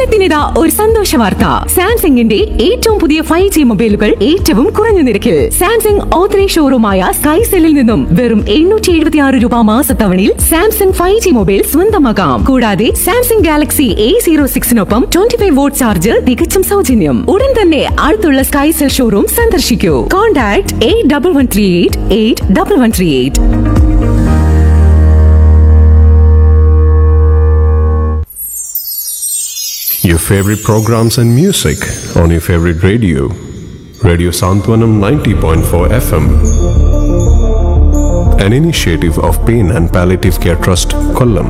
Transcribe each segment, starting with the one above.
കേരളത്തിനിതാ ഒരു സന്തോഷ വാർത്ത. സാംസങ്ങിന്റെ ഏറ്റവും പുതിയ 5G മൊബൈലുകൾ ഏറ്റവും കുറഞ്ഞ നിരക്കിൽ സാംസങ് ഓത്തറൈസ്ഡ് ഷോറൂമായ സ്കൈസെല്ലിൽ നിന്നും വെറും 876 രൂപ മാസത്തവണയിൽ സാംസങ് 5G മൊബൈൽ സ്വന്തമാക്കാം. കൂടാതെ സാംസങ് ഗാലക്സി A06നൊപ്പം 25 വോട്ട് ചാർജർ തികച്ചും സൗജന്യം. ഉടൻ തന്നെ അടുത്തുള്ള സ്കൈസെൽ ഷോറൂം സന്ദർശിക്കൂ. Contact 8138 Your favorite programs and music on your favorite radio. Radio Santwanam 90.4 FM. An initiative of Pain and Palliative Care Trust, Kollam.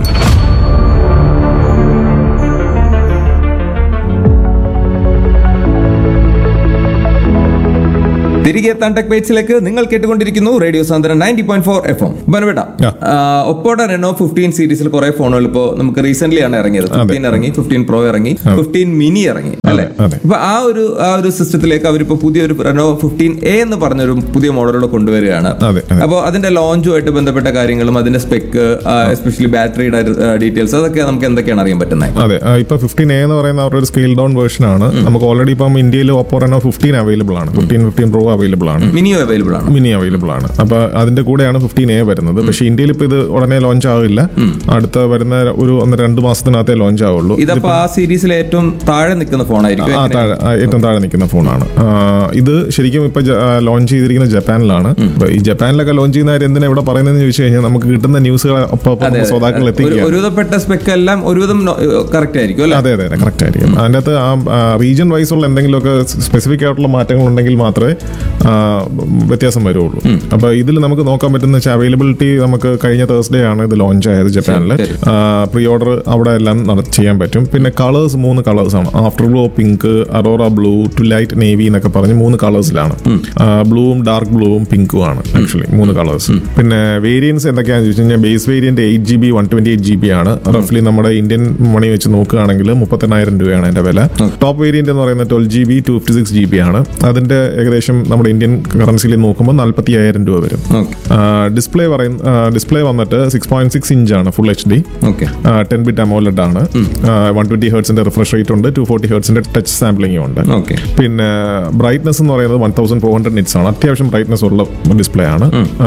തിരികെ എത്താൻ ടെക് ബൈറ്റ്സിലേക്ക് നിങ്ങൾ കേട്ടുകൊണ്ടിരിക്കുന്നു റേഡിയോ സാന്ത്വനം 90.4 FM. ബനവേട്ട, ഒപ്പോടെ റെനോ 15 സീരീസിൽ കുറെ ഫോണുകൾ ഇപ്പോ നമുക്ക് റീസെന്റ് ആണ് ഇറങ്ങിയത്. 15 ഇറങ്ങി, 15 Pro ഇറങ്ങി, 15 മിനി ഇറങ്ങി അല്ലെ. അപ്പൊ ആ ഒരു സിസ്റ്റത്തിലേക്ക് അവരിപ്പോ പുതിയൊരു റെനോ 15A എന്ന് പറഞ്ഞൊരു പുതിയ മോഡലുകൾ കൊണ്ടുവരികയാണ്. അപ്പോൾ അതിന്റെ ലോഞ്ചുമായിട്ട് ബന്ധപ്പെട്ട കാര്യങ്ങളും അതിന്റെ സ്പെക്ക്, എസ്പെഷ്യലി ബാറ്ററിയുടെ ഡീറ്റെയിൽസ്, അതൊക്കെ നമുക്ക് എന്തൊക്കെയാണ് അറിയാൻ പറ്റുന്നത്? അതെ, ഇപ്പൊ 15A എന്ന് പറയുന്ന അവരുടെ ഒരു സ്കെയിൽ ഡൗൺ വേർഷൻ ആണ്. നമുക്ക് ഓൾറെഡി ഇപ്പം ഇന്ത്യയിൽ ഓപ്പോ റെനോ 15 അവൈലബിൾ ആണ്, 15 Pro അവൈലബിൾ ആണ്, മിനി അവൈലബിൾ ആണ്. അപ്പൊ അതിന്റെ കൂടെയാണ് 15A വരുന്നത്. പക്ഷെ ഇന്ത്യയിൽ ഇപ്പൊ ഇത് ഉടനെ ലോഞ്ച് ആവില്ല, അടുത്ത വരുന്ന ഒരു 1-2 മാസത്തിനകത്തേ ലോഞ്ച് ആവുള്ളൂ. ഇതിപ്പോ ആ സീരീസിലെ ഏറ്റവും താഴെ നിൽക്കുന്ന ഫോണായിരിക്കും. ഏറ്റവും താഴെ നിൽക്കുന്ന ഫോണാണ് ഇത്. ശരിക്കും ഇപ്പൊ ലോഞ്ച് ചെയ്തിരിക്കുന്നത് ജപ്പാനിലാണ്. ഈ ജപ്പാനിലൊക്കെ ലോഞ്ച് ചെയ്യുന്ന കാര്യം എന്തിനാ ഇവിടെ പറയുന്നതെന്ന് ചോദിച്ചു കഴിഞ്ഞാൽ നമുക്ക് കിട്ടുന്ന ന്യൂസുകൾ ശ്രോതാക്കൾ എത്തിക്കുക. ഒരുവിധപ്പെട്ട സ്പെക്ക് എല്ലാം ഒരുവിധം കറക്റ്റ് ആയിരിക്കും. അതെ, കറക്റ്റ് ആയിരിക്കും. അതിന്റെ അകത്ത് ആ റീജിയൻ വൈസ് ഉള്ള എന്തെങ്കിലുമൊക്കെ സ്പെസിഫിക് ആയിട്ടുള്ള മാറ്റങ്ങൾ ഉണ്ടെങ്കിൽ മാത്രമേ വ്യത്യാസം വരുള്ളൂ. അപ്പൊ ഇതിൽ നമുക്ക് നോക്കാൻ പറ്റുന്ന അവൈലബിലിറ്റി നമുക്ക് കഴിഞ്ഞ തേഴ്സ്ഡേ ആണ് ഇത് ലോഞ്ച് ആയത് ജപ്പാനിൽ. പ്രീ ഓർഡർ അവിടെ എല്ലാം ചെയ്യാൻ പറ്റും. പിന്നെ കളേഴ്സ് 3 കളേഴ്സ് ആണ്. After glow pink, Arora blue, to light navy എന്നൊക്കെ പറഞ്ഞ് 3 കളേഴ്സിലാണ്. ബ്ലൂവും ഡാർക്ക് ബ്ലൂവും പിങ്കും ആണ് ആക്ച്വലി 3 കളേഴ്സ്. പിന്നെ വേരിയൻസ് എന്തൊക്കെയാണെന്ന് ചോദിച്ചു കഴിഞ്ഞാൽ ബേസ് വേരിയന്റ് 8GB 128GB ആണ്. റഫ്ലി നമ്മുടെ ഇന്ത്യൻ മണി വെച്ച് നോക്കുകയാണെങ്കിൽ 38,000 രൂപയാണ് അതിന്റെ വില. ടോപ്പ് വേരിയന്റ് എന്ന് പറയുന്നത് 12GB 256GB ആണ്. അതിന്റെ ഏകദേശം നമ്മുടെ ഇന്ത്യൻ കറൻസിയിൽ നോക്കുമ്പോൾ 45,000 രൂപ വരും. ഡിസ്പ്ലേ വന്നിട്ട് 6.6 ഇഞ്ചാണ്, ഫുൾ HD, 10-bit AMOLED ആണ്. 120 Hz റിഫ്രഷ് റേറ്റ് ഉണ്ട്, 240 Hz ടച്ച് സാമ്പിളിംഗും ഉണ്ട്. പിന്നെ ബ്രൈറ്റ്നസ് എന്ന് പറയുന്നത് 1400 nits ആണ്. അത്യാവശ്യം ബ്രൈറ്റ്നസ് ഉള്ള ഡിസ്പ്ലേ ആണ്.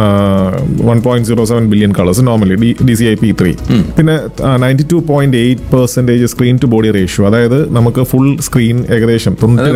1.07 ബില്യൺ കളേഴ്സ് നോർമലി, DCI-P3. പിന്നെ 92.8% സ്ക്രീൻ ടു ബോഡി റേഷ്യോ, അതായത് നമുക്ക് ഫുൾ സ്ക്രീൻ ഏകദേശം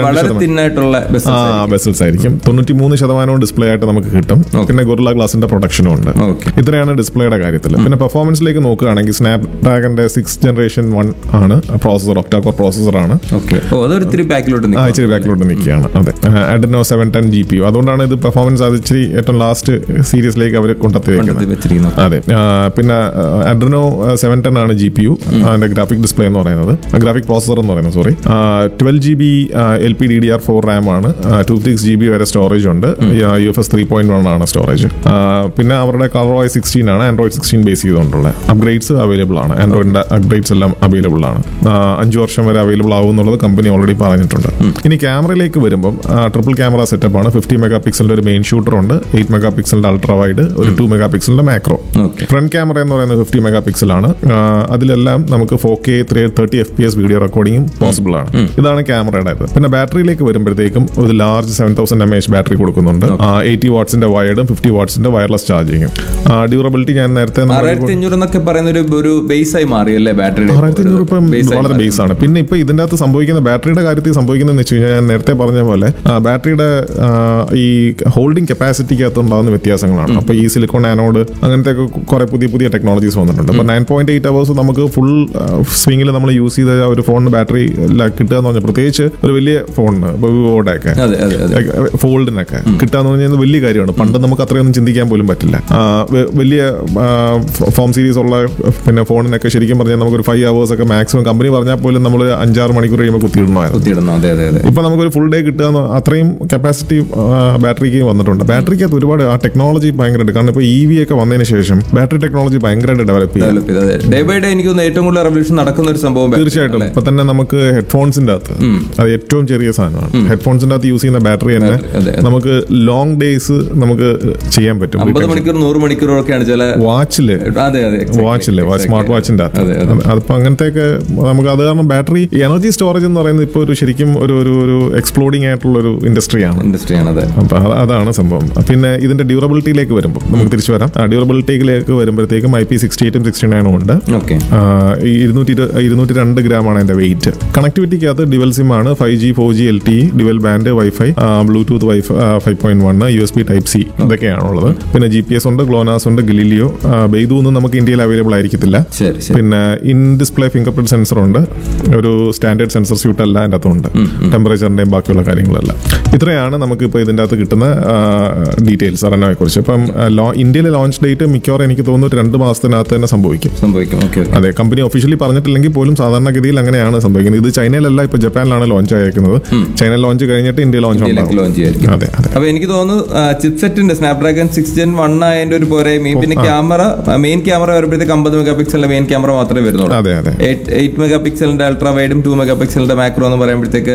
92% ബെസൽസ് ആയിരിക്കും. 93% ഡിസ്പ്ലേ ആയിട്ട് നമുക്ക് കിട്ടും. പിന്നെ ഗൊറില്ല ഗ്ലാസിന്റെ പ്രൊട്ടക്ഷനും ഉണ്ട്. ഇത്രയാണ് ഡിസ്പ്ലേയുടെ കാര്യത്തിൽ. പിന്നെ പെർഫോമൻസിലേക്ക് നോക്കുകയാണെങ്കിൽ സ്നാപ്ഡ്രാഗന്റെ 6th Generation 1 ആണ് പ്രോസസർ, ഒക്ടാ-കോർ പ്രോസസർ ആണ്. ഇച്ചിരി ബാക്കിലോട്ട് നിൽക്കുകയാണ്. അതെ, Adreno 710 GPU. അതുകൊണ്ടാണ് ഇത് പെർഫോമൻസ് അത് ഇച്ചിരി ഏറ്റവും ലാസ്റ്റ് സീരീസിലേക്ക് അവർ കൊണ്ടെത്തിയിരിക്കുന്നത്. അതെ, പിന്നെ Adreno 710 ആണ് GPU, അതിന്റെ ഗ്രാഫിക് ഡിസ്പ്ലേ എന്ന് പറയുന്നത്, ഗ്രാഫിക് പ്രോസസർ എന്ന് പറയുന്നത്. 12GB LPDDR4 RAM ആണ്. 256GB വരെ സ്റ്റോറേജ് ഉണ്ട്. UFS 3.1 ആണ് സ്റ്റോറേജ്. പിന്നെ അവരുടെ ColorOS 16 ആണ്, Android 16 ബേസ് ചെയ്തുകൊണ്ടുള്ള അപ്ഗ്രേഡ്സ് അവൈലബിൾ ആണ്. ആൻഡ്രോയിഡിന്റെ അപ്ഗ്രേഡ്സ് എല്ലാം അവൈലബിൾ ആണ്. 5 വർഷം വരെ അവൈലബിൾ ആവും എന്നുള്ളത് കമ്പനി ഓൾറെഡി പറഞ്ഞിട്ടുണ്ട്. ഇനി ക്യാമറയിലേക്ക് വരുമ്പോൾ ട്രിപ്പിൾ ക്യാമറ സെറ്റപ്പ് ആണ്. 50 മെഗാപിക്സലിന്റെ ഒരു മെയിൻ ഷൂട്ടർ ഉണ്ട്, 8 മെഗാപിക്സലിന്റെ അൾട്രാ വൈഡ്, ഒരു 2 മെഗാപിക്സലിന്റെ മാക്രോ. ഫ്രണ്ട് ക്യാമറ എന്ന് പറയുന്നത് 50 മെഗാപിക്സലാണ്. അതിലെല്ലാം നമുക്ക് 4K 30 FPS വീഡിയോ റെക്കോർഡിംഗും പോസിബിൾ ആണ്. ഇതാണ് ക്യാമറയുടെ. പിന്നെ ബാറ്ററിയിലേക്ക് വരുമ്പോഴത്തേക്കും ഒരു ലാർജ് 7000 mAh ബാറ്ററി കൊടുക്കുന്നുണ്ട്. 80 വാട്ട്സിന്റെ വയർഡും 50 വാട്ട്സിന്റെ വയർലെസ് ചാർജിങ്ങും. ഡ്യൂറബിലിറ്റി ഞാൻ നേരത്തെ 6500 പറയുന്ന ഒരു ബേസ് ആയി മാറിയല്ലേ ബാറ്ററി. 6500 ഇപ്പം വളരെ ബേസ് ആണ്. പിന്നെ ഇപ്പൊ ഇതിന്റെ അകത്ത് സംഭവിക്കുന്ന ബാറ്ററിയുടെ കാര്യത്തിൽ സംഭവിക്കുന്നതെന്ന് വെച്ച് കഴിഞ്ഞാൽ ഞാൻ നേരത്തെ പറഞ്ഞ പോലെ ബാറ്ററിയുടെ ഈ ഹോൾഡിംഗ് കപ്പാസിറ്റിക്ക് അകത്ത് ഉണ്ടാകുന്ന വ്യത്യാസങ്ങളാണ്. അപ്പൊ ഈ സിലിക്കോൺ ആനോഡ് അങ്ങനത്തെ കുറെ പുതിയ ടെക്നോളജീസ് വന്നിട്ടുണ്ട്. അപ്പൊ 9.8 hours നമുക്ക് ഫുൾ സ്വിംഗിൽ നമ്മൾ യൂസ് ചെയ്ത ഒരു ഫോണിന് ബാറ്ററി കിട്ടുക എന്ന് പറഞ്ഞാൽ, പ്രത്യേകിച്ച് ഒരു വലിയ ഫോണിന് വിവോയുടെ ഒക്കെ ഫോൾഡിനൊക്കെ കിട്ടുക എന്ന് പറഞ്ഞാൽ വലിയ കാര്യമാണ്. പണ്ട് നമുക്ക് അത്രയൊന്നും ചിന്തിക്കാൻ പോലും പറ്റില്ല. വലിയ ഫോം സീരീസ് ഉള്ള പിന്നെ ഫോണിനൊക്കെ ശരിക്കും പറഞ്ഞാൽ നമുക്കൊരു 5 hours ഒക്കെ മാക്സിമം കമ്പനി പറഞ്ഞാൽ പോലും നമ്മൾ 5-6 മണിക്കൂർ കഴിയുമ്പോൾ കുത്തിയിടണമായിരുന്നു. ഇപ്പൊ നമുക്കൊരു ഫുൾ ഡേ കിട്ടുക, അത്രയും കപ്പാസിറ്റി ബാറ്ററിക്ക് വന്നിട്ടുണ്ട്. ബാറ്ററിക്കകത്ത് ഒരുപാട് ആ ടെക്നോളജി ഭയങ്കരമായിട്ട്, കാരണം ഇപ്പൊ EV ഒക്കെ വന്നതിന് ശേഷം ബാറ്ററി ടെക്നോളജി ഭയങ്കരമായിട്ട് ഡെവലപ്പ് ചെയ്യും. ഡേ ബൈ ഡേ എനിക്ക് ഏറ്റവും കൂടുതൽ റെവല്യൂഷൻ നടക്കുന്ന ഒരു സംഭവം തീർച്ചയായിട്ടും. ഇപ്പൊ തന്നെ നമുക്ക് ഹെഡ്ഫോൺസിന്റെ അകത്ത് അത് ഏറ്റവും ചെറിയ സാധനമാണ്. ഹെഡ്ഫോൺസിന്റെ അകത്ത് യൂസ് ചെയ്യുന്ന ബാറ്ററി തന്നെ നമുക്ക് ലോങ് ഡേയ്സ് നമുക്ക് ചെയ്യാൻ പറ്റും. 50 മണിക്കൂർ 100 മണിക്കൂറൊക്കെയാണ് ചില വാച്ചില് സ്മാർട്ട് വാച്ചിന്റെ അതിപ്പോ അങ്ങനത്തെയൊക്കെ നമുക്ക് അത് കാരണം ബാറ്ററി എനർജി സ്റ്റോറേജ് എന്ന് പറയുന്നത് ഇപ്പൊ ഒരു ശരിക്കും ഒരു എക്സ്പ്ലോഡിംഗ് ആയിട്ടുള്ള ഒരു ഇൻഡസ്ട്രിയാണ്. അപ്പൊ അതാണ് സംഭവം. പിന്നെ ഇതിന്റെ ഡ്യൂറബിലിറ്റിയിലേക്ക് വരുമ്പോൾ നമുക്ക് തിരിച്ചു വരാം. ഡ്യൂറബിലിറ്റിയിലേക്ക് വരുമ്പോഴത്തേക്കും IP68 69 ഉണ്ട്. 202 ഗ്രാമാണ് അതിന്റെ വെയിറ്റ്. കണക്ടിവിറ്റിക്കകത്ത് ഡ്യുവൽ സിം ആണ്. 5G 4G LTE dual band wifi Bluetooth 5.1 USB Type-C ഇതൊക്കെയാണുള്ളത്. പിന്നെ GPS ഉണ്ട്, ഗ്ലോനാസ് ഉണ്ട്, ഗലീലിയോ, ബെയ്തു ഒന്നും നമുക്ക് ഇന്ത്യയിൽ അവൈലബിൾ ആയിരിക്കത്തില്ല. പിന്നെ in display finger print sensor ഉണ്ട്. ഒരു സ്റ്റാൻഡേർഡ് സെൻസർ സ്യൂട്ട് അല്ല അതിൻ്റെ അകത്തുണ്ട്. ടെമ്പറേച്ചറിന്റെയും ബാക്കിയുള്ള കാര്യങ്ങളല്ല. ഇത്രയാണ് നമുക്ക് ഇപ്പോൾ ഇതിൻ്റെ അകത്ത് കിട്ടുന്ന ഡീറ്റെയിൽസ് റെനോയെ കുറിച്ച്. ഇപ്പം ഇന്ത്യയിലെ ലോഞ്ച് ഡേറ്റ് മിക്കവാറും എനിക്ക് തോന്നുന്നു 2 മാസത്തിനകത്ത് തന്നെ സംഭവിക്കും. അതെ, കമ്പനി ഒഫീഷ്യലി പറഞ്ഞിട്ടില്ലെങ്കിൽ പോലും സാധാരണഗതിയിൽ അങ്ങനെയാണ് സംഭവിക്കുന്നത്. ഇത് ചൈനയിലല്ല, ഇപ്പൊ ജപ്പാനിലാണ് ലോഞ്ച് അയക്കുന്നത്. ചൈന ലോഞ്ച് കഴിഞ്ഞിട്ട് ഇന്ത്യ ലോഞ്ച് ചെയ്യും. അതെ. അപ്പൊ എനിക്ക് തോന്നുന്നു ചിപ്സെറ്റിന്റെ സ്നാപ്ഡ്രാഗൺ 6 Gen 1 ആയതിന്റെ ഒരു പോരായ്മയും പിന്നെ മെയിൻ ക്യാമറ വരുമ്പോഴത്തേക്ക് 50 മെഗാ പിക്സലിന്റെ മെയിൻ ക്യാമറ മാത്രമേ വരുന്നുള്ളൂ. 8 മെഗാ പിക്സലിന്റെ അൾട്രാ വൈഡും 2 മെഗാ പിക്സലിന്റെ മാക്രോ എന്ന് പറയുമ്പോഴത്തേക്ക്